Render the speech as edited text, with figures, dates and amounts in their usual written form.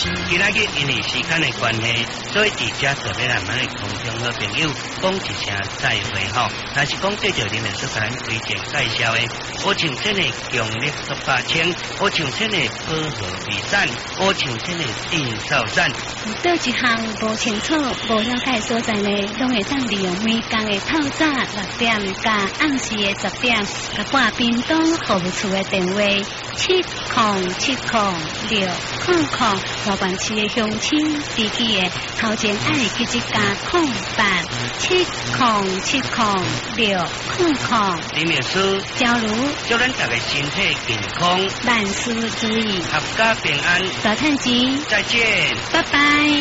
今仔日因为时间的关系，所以伫遮特别咱们的空中好朋友讲一声再会吼。但是讲对着恁的所咱推荐介绍的，我像真的强力18千，我像真的保和美产，我像真的定寿产。 倒一项无清楚、无了解所在呢，拢会当利用每工的透早6点加暗时的10点，甲挂屏东服务处的电话7070600，花冠市的乡亲自己的头前爱记一加0870700600。 李秘书， 假如祝咱大家身体健康， 万事如意， 合家平安， 大趁钱， 再见， 拜拜。